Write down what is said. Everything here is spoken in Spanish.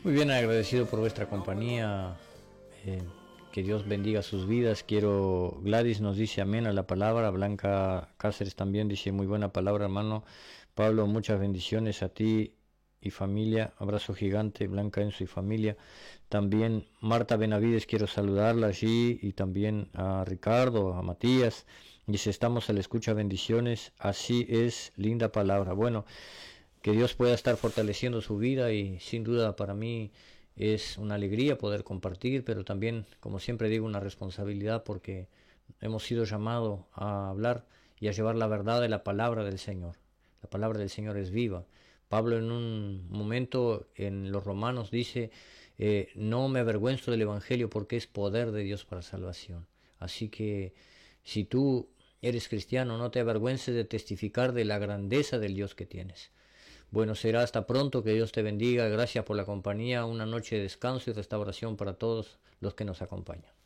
Muy bien, agradecido por vuestra compañía. eh, que Dios bendiga sus vidas. Gladys nos dice amén a la palabra. Blanca Cáceres también dice muy buena palabra, hermano Pablo. Muchas bendiciones a ti y familia. Abrazo gigante, Blanca, Enzo y familia. También Marta Benavides, quiero saludarla allí, y también a Ricardo, a Matías. Dice, estamos a la escucha, bendiciones. Así es, linda palabra. Bueno, que Dios pueda estar fortaleciendo su vida, y sin duda para mí es una alegría poder compartir, pero también, como siempre digo, una responsabilidad, porque hemos sido llamados a hablar y a llevar la verdad de la palabra del Señor. La palabra del Señor es viva. Pablo en un momento en los Romanos dice, no me avergüenzo del Evangelio porque es poder de Dios para salvación. Así que si tú eres cristiano, no te avergüences de testificar de la grandeza del Dios que tienes. Bueno, será hasta pronto, que Dios te bendiga, gracias por la compañía, una noche de descanso y restauración para todos los que nos acompañan.